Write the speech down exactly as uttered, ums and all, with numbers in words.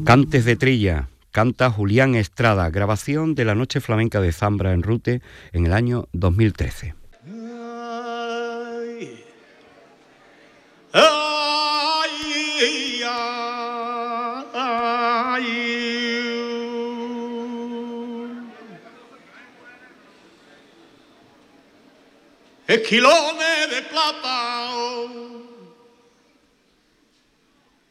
Cantes de Trilla, canta Julián Estrada, grabación de la Noche Flamenca de Zambra en Rute en el año dos mil trece. Ay, ay, ay, esquilones de plata.